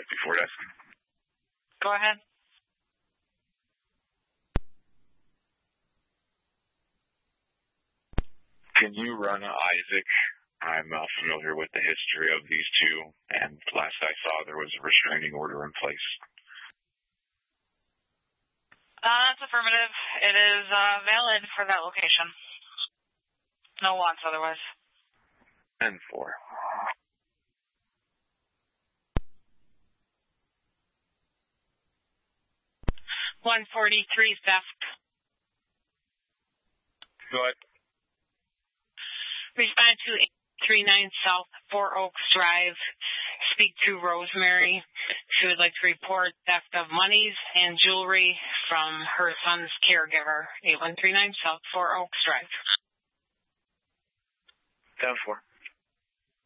54 desk. Go ahead. Can you run Isaac? I'm familiar with the history of these two, and last I saw there was a restraining order in place. That's affirmative. It is valid for that location. No wants otherwise. 10-4. 143 theft. Go ahead. Respond to 839 South 4 Oaks Drive. Speak to Rosemary. She would like to report theft of monies and jewelry from her son's caregiver. 8139 South 4 Oaks Drive. 10-4.